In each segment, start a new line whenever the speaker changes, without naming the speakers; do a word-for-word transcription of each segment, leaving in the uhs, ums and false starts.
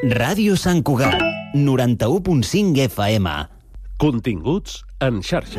Ràdio Sant Cugat, noranta-u punt cinc F M.
Continguts en xarxa.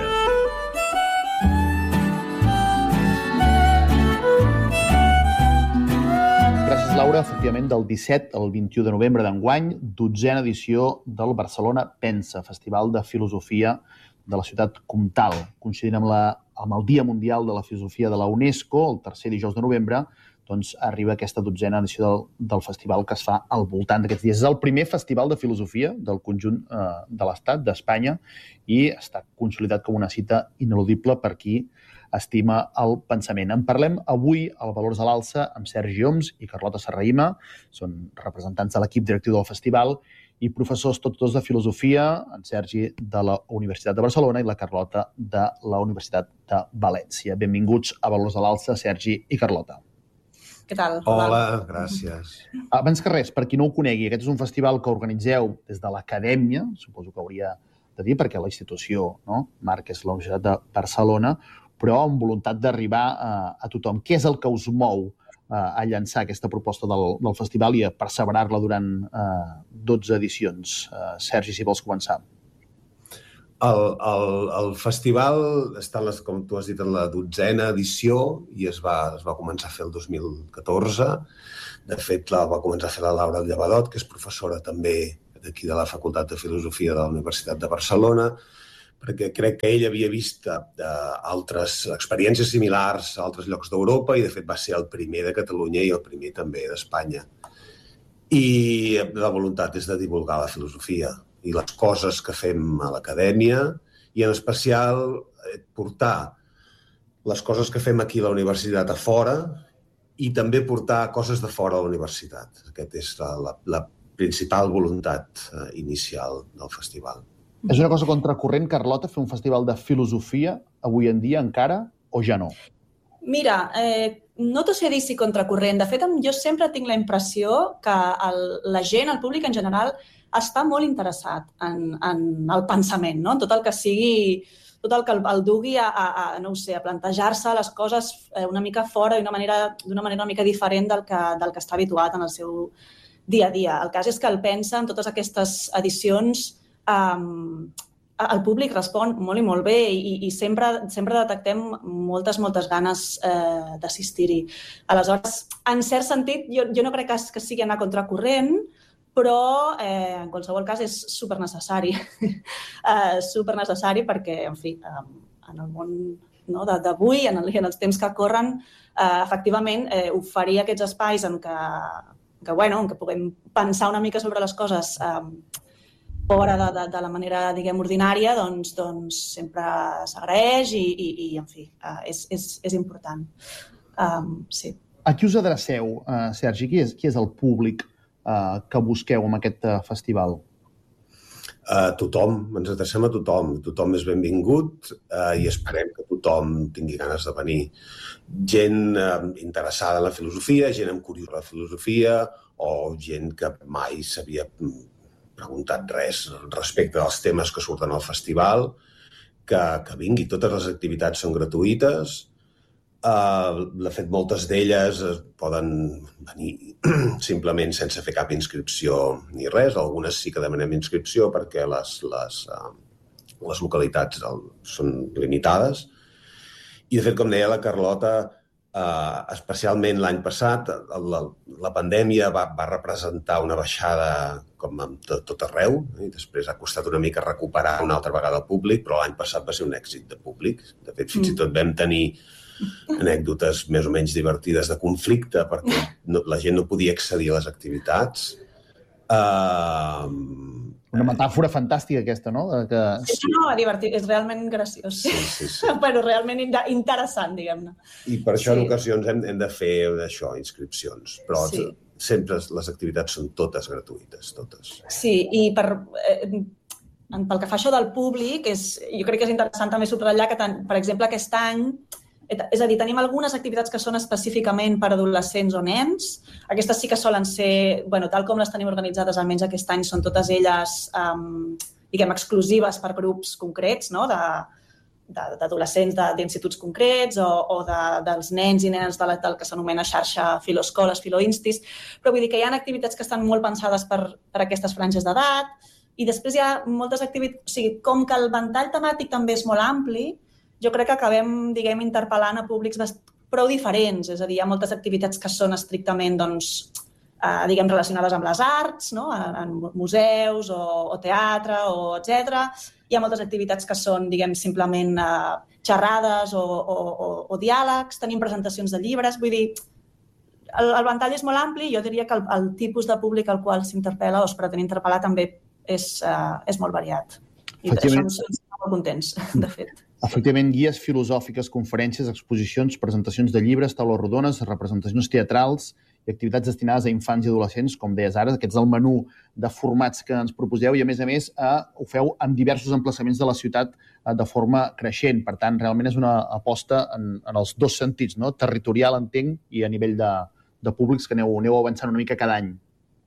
Gràcies, Laura. Efectivament, del disset al vint-i-u de novembre d'enguany, dotzena edició del Barcelona Pensa, Festival de Filosofia de la ciutat comtal. Coincidint amb, la, amb el Dia Mundial de la Filosofia de la UNESCO, el tercer dijous de novembre, doncs arriba aquesta dotzena edició del, del festival que es fa al voltant d'aquests dies. És el primer festival de filosofia del conjunt eh, de l'Estat, d'Espanya, i està consolidat com una cita ineludible per qui estima el pensament. En parlem avui al Valors a l'Alça amb Sergi Homs i Carlota Serrahima. Són representants de l'equip directiu del festival i professors tots dos de filosofia, en Sergi de la Universitat de Barcelona i la Carlota de la Universitat de València. Benvinguts a Valors a l'Alça, Sergi i Carlota.
Què tal?
Hola, gràcies.
Abans que res, per qui no ho conegui, aquest és un festival que organitzeu des de l'acadèmia, suposo que hauria de dir, perquè la institució, no? Marc, és la Universitat de Barcelona, però amb voluntat d'arribar a, a tothom. Què és el que us mou a, a llançar aquesta proposta del, del festival i a perseverar-la durant eh, dotze edicions? Eh, Sergi, si vols començar.
El, el, el festival està, les, com tu has dit, en la dotzena edició i es va, es va començar a fer el dos mil catorze. De fet, la va començar a fer la Laura Llevadot, que és professora també d'aquí de la Facultat de Filosofia de la Universitat de Barcelona, perquè crec que ell havia vist uh, altres experiències similars a altres llocs d'Europa i, de fet, va ser el primer de Catalunya i el primer també d'Espanya. I la voluntat és de divulgar la filosofia i les coses que fem a l'acadèmia i, en especial, portar les coses que fem aquí a la universitat a fora i també portar coses de fora a la universitat. Aquesta és la, la, la principal voluntat eh, inicial del festival.
És una cosa contracorrent, Carlota, fer un festival de filosofia avui en dia encara o ja no?
Mira, eh, no t'ho sé dir si contracorrent. De fet, jo sempre tinc la impressió que el, la gent, el públic en general, està molt interessat en, en el pensament, no? Tot el que sigui, tot el que el, el dugui a, a, a, no ho sé, a plantejar-se les coses una mica fora d'una manera, d'una manera una mica diferent del que, del que està habituat en el seu dia a dia. El cas és que el Pensa, en totes aquestes edicions, um, el públic respon molt i molt bé i, i sempre, sempre detectem moltes, moltes ganes eh, d'assistir-hi. Aleshores, en cert sentit, jo, jo no crec que, que sigui anar contracorrent, però eh, en qualsevol cas és supernecessari. eh, supernecessari perquè, en fi, eh, en el món no, d'avui, en, el, en els temps que corren, eh, efectivament, eh, oferir aquests espais en què, que, bueno, en què puguem pensar una mica sobre les coses eh, fora de, de, de la manera, diguem, ordinària, doncs, doncs sempre s'agraeix i, i, i, en fi, eh, és, és, és important. Um, sí.
A qui us adreceu, uh, Sergi? Qui és, qui és el públic uh, que busqueu amb aquest uh, festival?
Uh, tothom, ens adrecem a tothom. Tothom és benvingut uh, i esperem que tothom tingui ganes de venir. Gent uh, interessada en la filosofia, gent amb curiositat de la filosofia o gent que mai s'havia preguntat res respecte als temes que surten al festival, que, que vingui. Totes les activitats són gratuïtes. Uh, de fet, moltes d'elles poden venir simplement sense fer cap inscripció ni res. Algunes sí que demanem inscripció perquè les, les, uh, les localitats del, són limitades. I, de fet, com deia la Carlota, uh, especialment l'any passat, la, la pandèmia va, va representar una baixada com a tot, tot arreu, i després ha costat una mica recuperar una altra vegada el públic, però l'any passat va ser un èxit de públic. De fet, fins mm. i tot vam tenir anècdotes més o menys divertides de conflicte perquè no, la gent no podia accedir a les activitats. Uh...
Una metàfora fantàstica aquesta, no? De que...
Sí, no, divertit, és realment graciós.
Sí, sí, sí.
Però realment interessant, diguem-ne.
I per això
sí.
en ocasions hem, hem de fer això, inscripcions. Però sí. sempre les activitats són totes gratuïtes, totes.
Sí, i per... Eh, pel que fa això del públic, és, jo crec que és interessant també subratllar que, tant, per exemple, aquest any És a dir, tenim algunes activitats que són específicament per adolescents o nens. Aquestes sí que solen ser, bueno, tal com les tenim organitzades, almenys aquest any, són totes elles, um, diguem, exclusives per grups concrets, no? de, d'adolescents d'instituts concrets o, o de, dels nens i nenes de la, del que s'anomena xarxa filoescoles, filoinstis, però vull dir que hi ha activitats que estan molt pensades per, per aquestes franges d'edat i després hi ha moltes activitats, o sigui, com que el ventall temàtic també és molt ampli, jo crec que acabem, diguem, interpel·lant a públics prou diferents, és a dir, hi ha moltes activitats que són estrictament, doncs, eh, diguem, relacionades amb les arts, no? en, en museus o, o teatre, o etcètera. Hi ha moltes activitats que són, diguem, simplement eh, xerrades o, o, o, o diàlegs, tenim presentacions de llibres, vull dir, el, el ventall és molt ampli i jo diria que el, el tipus de públic al qual s'interpel·la o es pretén interpel·lar també és, uh, és molt variat. I per això ens estem molt contents, de fet.
Efectivament, guies filosòfiques, conferències, exposicions, presentacions de llibres, taules rodones, representacions teatrals i activitats destinades a infants i adolescents, com deies ara. Aquest és el menú de formats que ens proposeu i, a més a més, eh, ho feu en diversos emplaçaments de la ciutat eh, de forma creixent. Per tant, realment és una aposta en, en els dos sentits, no? Territorial, entenc, i a nivell de, de públics que aneu, aneu avançant una mica cada any.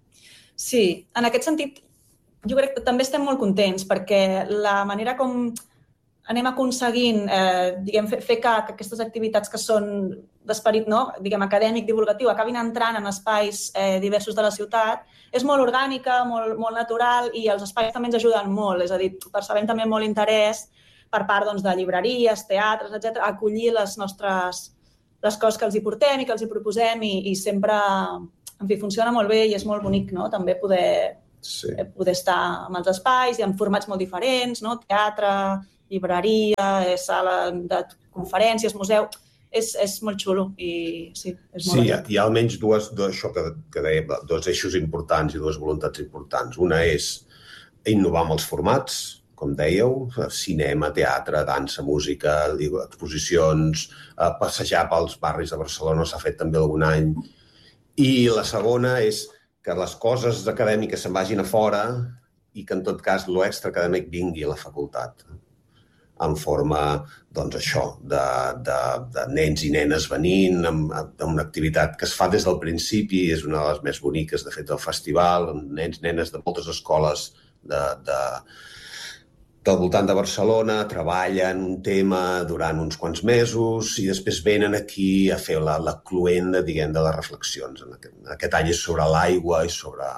Sí, en aquest sentit, jo crec que també estem molt contents perquè la manera com anem aconseguint eh, diguem, fer, fer que, que aquestes activitats que són d'esperit, no? Diguem, acadèmic, divulgatiu, acabin entrant en espais eh, diversos de la ciutat, és molt orgànica, molt, molt natural i els espais també ens ajuden molt. És a dir, percebem també molt interès per part doncs, de llibreries, teatres, etcètera, a acollir les nostres les coses que els hi portem i que els hi proposem i, i sempre, en fi, funciona molt bé i és molt bonic, no? També poder, sí. poder estar en els espais i en formats molt diferents, no? Teatre, llibreria, sala de conferències, museu, és, és molt xulo i sí, és molt
Sí, hi ha, hi ha almenys dues, dues, això que, que deia, dos eixos importants i dues voluntats importants. Una és innovar amb els formats, com dèieu, cinema, teatre, dansa, música, exposicions, passejar pels barris de Barcelona s'ha fet també algun any. I la segona és que les coses acadèmiques se'n vagin a fora i que en tot cas l'extraacadèmic vingui a la facultat en forma, doncs això, de, de, de nens i nenes venint, amb, amb una activitat que es fa des del principi, és una de les més boniques, de fet, del festival, amb nens, nenes de moltes escoles de, de, del voltant de Barcelona, treballen un tema durant uns quants mesos i després venen aquí a fer la, la cluenda, diguem, de les reflexions. En aquest, aquest any és sobre l'aigua i sobre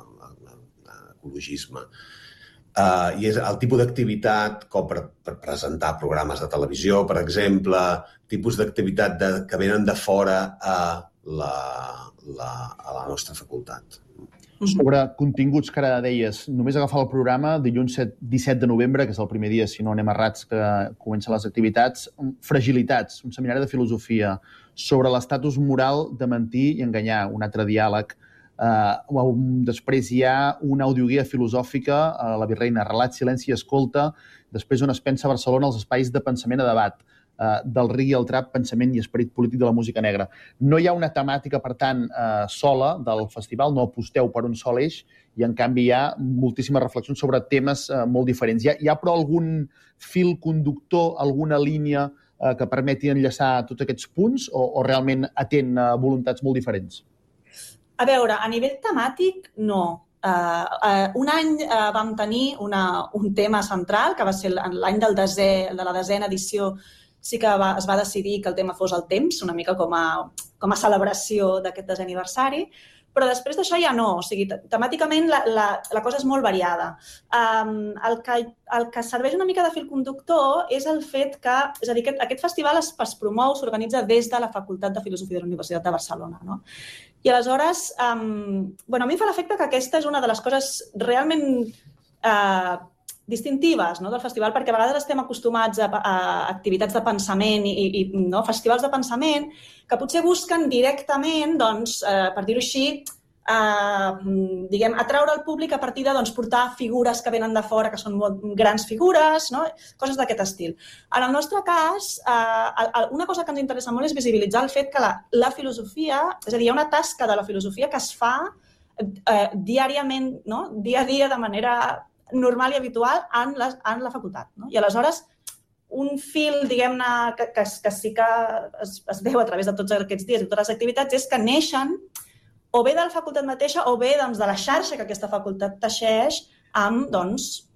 l'ecologisme. Uh, I és el tipus d'activitat com per, per presentar programes de televisió, per exemple, tipus d'activitat de, que venen de fora a la, la, a la nostra facultat.
Sobre continguts que ara deies, només agafar el programa dilluns disset de novembre, que és el primer dia, si no anem errats, que comencen les activitats, fragilitats, un seminari de filosofia sobre l'estatus moral de mentir i enganyar, un altre diàleg. Uh, després hi ha una audioguia filosòfica a la Virreina, Relat, Silenci i Escolta, després on es pensa a Barcelona els espais de pensament a debat, uh, del reggae i el trap, pensament i esperit polític de la música negra. No hi ha una temàtica, per tant, uh, sola del festival, no aposteu per un sol eix, i en canvi hi ha moltíssimes reflexions sobre temes uh, molt diferents. Hi ha, hi ha però algun fil conductor, alguna línia uh, que permeti enllaçar tots aquests punts o, o realment atén uh, voluntats molt diferents?
A veure, a nivell temàtic, no. Uh, uh, un any uh, vam tenir una, un tema central, que va ser l'any del desè, de la desena edició, sí que va, es va decidir que el tema fos el temps, una mica com a, com a celebració d'aquest desè aniversari, però després d'això ja no. O sigui, temàticament la, la, la cosa és molt variada. Um, el, que, el que serveix una mica de fil conductor és el fet que, és a dir, aquest, aquest festival es, es promou, s'organitza des de la Facultat de Filosofia de la Universitat de Barcelona, no? I aleshores, um, bueno, a mi em fa l'efecte que aquesta és una de les coses realment uh, distintives, no, del festival, perquè a vegades estem acostumats a, a activitats de pensament i, i no, festivals de pensament que potser busquen directament, doncs, eh, per dir-ho així, eh, diguem, atraure el públic a partir de doncs, portar figures que venen de fora, que són molt grans figures, no? Coses d'aquest estil. En el nostre cas, eh, una cosa que ens interessa molt és visibilitzar el fet que la, la filosofia, és a dir, hi ha una tasca de la filosofia que es fa eh, diàriament, no? Dia a dia, de manera normal i habitual en la, en la facultat. No? I aleshores, un fil, diguem-ne, que, que, que sí que es, es veu a través de tots aquests dies i totes les activitats, és que neixen o bé de la facultat mateixa o bé doncs, de la xarxa que aquesta facultat teixeix amb doncs,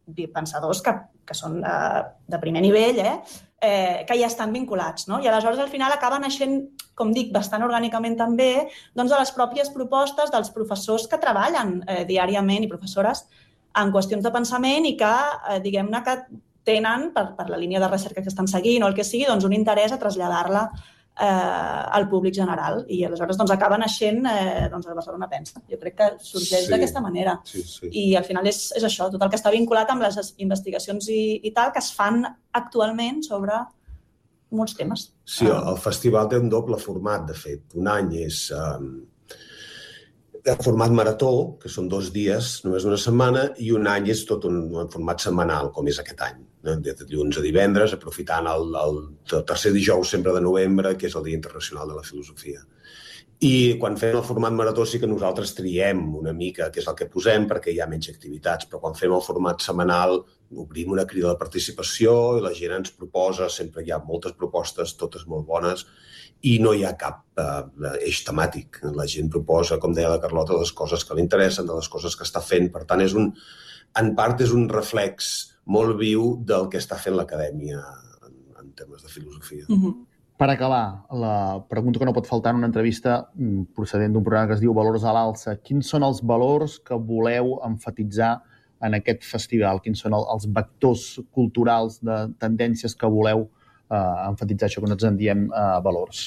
pensadors que, que són de, de primer nivell, eh? Eh, que ja estan vinculats, no? I aleshores al final acaba naixent, com dic, bastant orgànicament també, doncs de les pròpies propostes dels professors que treballen eh, diàriament i professores en qüestions de pensament i que, eh, diguem-ne, que tenen, per, per la línia de recerca que estan seguint o el que sigui, doncs un interès a traslladar-la eh, al públic general. I aleshores doncs, acaba naixent eh, doncs, el Barcelona Pensa. Jo crec que sorgeix sí, d'aquesta manera.
Sí, sí.
I al final és, és això, tot el que està vinculat amb les investigacions i, i tal que es fan actualment sobre molts temes.
Sí, el, el festival té un doble format, de fet. Un any és um, el format marató, que són dos dies, només una setmana, i un any és tot un, un format setmanal, com és aquest any. De dilluns a divendres, aprofitant el, el, el tercer dijous sempre de novembre, que és el Dia Internacional de la Filosofia. I quan fem el format marató sí que nosaltres triem una mica què és el que posem perquè hi ha menys activitats, però quan fem el format setmanal obrim una crida de participació i la gent ens proposa, sempre hi ha moltes propostes, totes molt bones, i no hi ha cap uh, eix temàtic. La gent proposa, com deia la Carlota, les coses que li interessen, de les coses que està fent. Per tant, és un, en part és un reflex molt viu del que està fent l'acadèmia en, en temes de filosofia.
Mm-hmm.
Per acabar, la pregunta que no pot faltar en una entrevista procedent d'un programa que es diu Valors a l'alça. Quins són els valors que voleu emfatitzar en aquest festival? Quins són els vectors culturals de tendències que voleu eh, emfatitzar, això que nosaltres en diem eh, valors?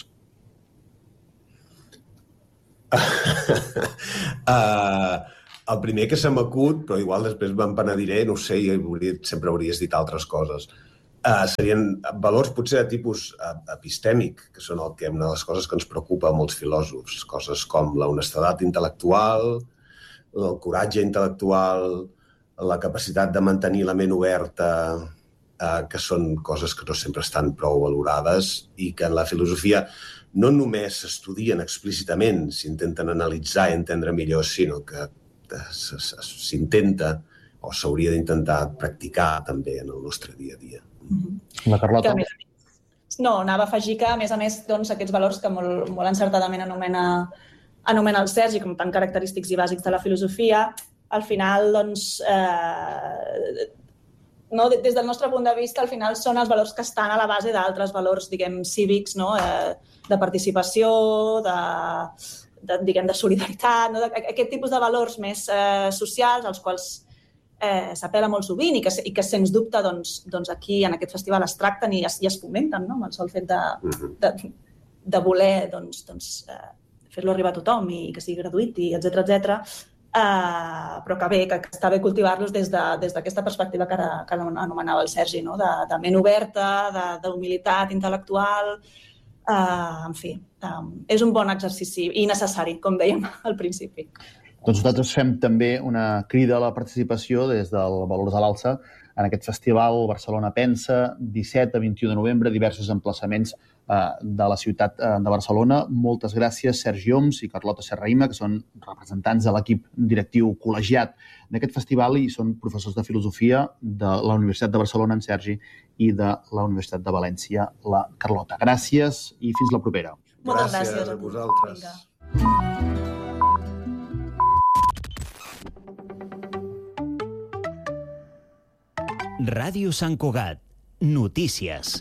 uh, el primer que se m'acut, però igual després me'n penediré, no ho sé, i hauria, sempre hauries dit altres coses. Uh, serien valors potser de tipus uh, epistèmic, que són el que, una de les coses que ens preocupa a molts filòsofs. Coses com la honestedat intel·lectual, el coratge intel·lectual, la capacitat de mantenir la ment oberta, uh, que són coses que no sempre estan prou valorades i que en la filosofia no només s'estudien explícitament, s'intenten analitzar i entendre millor, sinó que s'intenta o s'hauria d'intentar practicar també en el nostre dia a dia.
Mm-hmm.
La Carlota?
Que, més, no, anava a afegir que, a més a més, doncs, aquests valors que molt, molt encertadament anomena, anomena el Sergi com tan característics i bàsics de la filosofia, al final, doncs, eh, no, des del nostre punt de vista, al final són els valors que estan a la base d'altres valors, diguem, cívics, no? eh, de participació, de, de, diguem, de solidaritat, no? de, aquest tipus de valors més eh, socials, als quals Eh, s'apel·la molt sovint i que, i que sens dubte doncs, doncs aquí en aquest festival es tracten i es, i es fomenten, no? Amb el sol fet de, de, de voler doncs, doncs, eh, fer-lo arribar a tothom i que sigui gratuït, i etcètera, etcètera. Eh, però que bé, que, que està bé cultivar-los des d'aquesta de, perspectiva que ara, que anomenava el Sergi, no? de, de ment oberta, d'humilitat intel·lectual, eh, en fi, eh, és un bon exercici i necessari, com dèiem al principi.
Doncs nosaltres fem també una crida a la participació des del Valors a l'alça en aquest festival Barcelona Pensa, disset a vint-i-u de novembre, diversos emplaçaments eh, de la ciutat eh, de Barcelona. Moltes gràcies, Sergi Homs i Carlota Serrahima, que són representants de l'equip directiu col·legiat d'aquest festival i són professors de filosofia de la Universitat de Barcelona, en Sergi, i de la Universitat de València, la Carlota. Gràcies i fins la propera.
Moltes gràcies,
gràcies a vosaltres. Vinga.
Ràdio Sant Cugat. Notícies.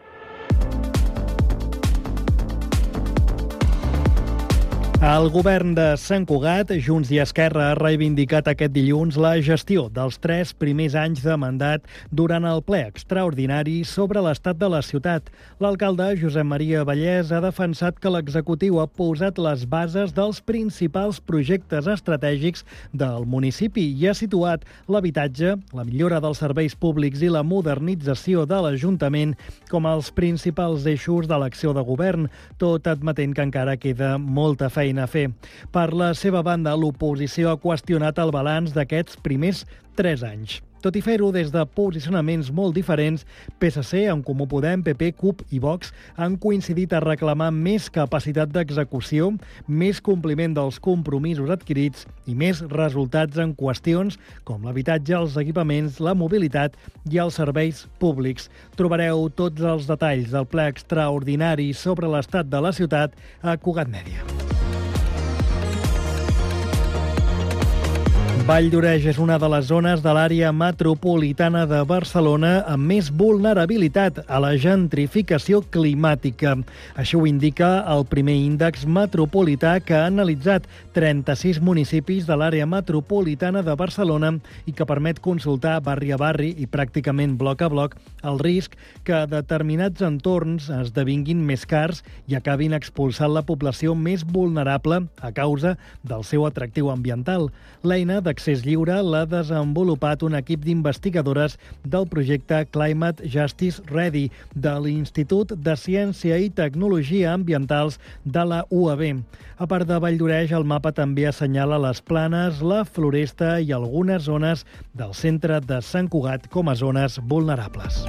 El govern de Sant Cugat, Junts i Esquerra, ha reivindicat aquest dilluns la gestió dels tres primers anys de mandat durant el ple extraordinari sobre l'estat de la ciutat. L'alcalde, Josep Maria Vallès, ha defensat que l'executiu ha posat les bases dels principals projectes estratègics del municipi i ha situat l'habitatge, la millora dels serveis públics i la modernització de l'Ajuntament com els principals eixos de l'acció de govern, tot admetent que encara queda molta feina a fer. Per la seva banda, l'oposició ha qüestionat el balanç d'aquests primers tres anys. Tot i fer-ho des de posicionaments molt diferents, P S C, En Comú Podem, P P, CUP i Vox han coincidit a reclamar més capacitat d'execució, més compliment dels compromisos adquirits i més resultats en qüestions com l'habitatge, els equipaments, la mobilitat i els serveis públics. Trobareu tots els detalls del ple extraordinari sobre l'estat de la ciutat a Cugat Mèdia. Valldoreix és una de les zones de l'àrea metropolitana de Barcelona amb més vulnerabilitat a la gentrificació climàtica. Això ho indica el primer índex metropolità que ha analitzat trenta-sis municipis de l'àrea metropolitana de Barcelona i que permet consultar barri a barri i pràcticament bloc a bloc el risc que determinats entorns esdevinguin més cars i acabin expulsant la població més vulnerable a causa del seu atractiu ambiental. L'eina d'accés lliure l'ha desenvolupat un equip d'investigadores del projecte Climate Justice Ready de l'Institut de Ciència i Tecnologia Ambientals de la U A B. A part de Valldoreix, el mapa també assenyala les planes, la floresta i algunes zones del centre de Sant Cugat com a zones vulnerables.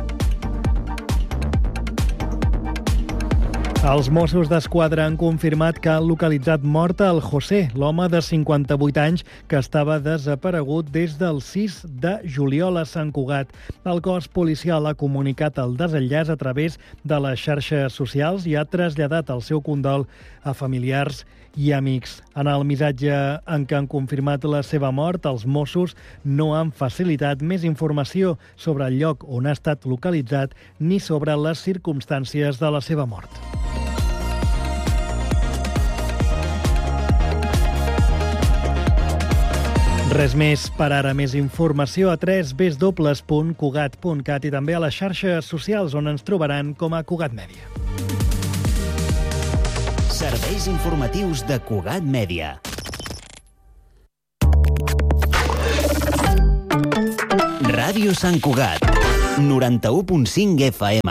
Els Mossos d'Esquadra han confirmat que han localitzat mort el José, l'home de cinquanta-vuit anys que estava desaparegut des del sis de juliol a Sant Cugat. El cos policial ha comunicat el desenllaç a través de les xarxes socials i ha traslladat el seu condol a familiars i amics. En el missatge en què han confirmat la seva mort, els Mossos no han facilitat més informació sobre el lloc on ha estat localitzat ni sobre les circumstàncies de la seva mort. Res més per ara. Més informació a w w w punt cugat punt cat i també a les xarxes socials on ens trobaran com a Cugat Mèdia.
Serveis informatius de Cugat Mèdia. Ràdio Sant Cugat, noranta-u punt cinc F M.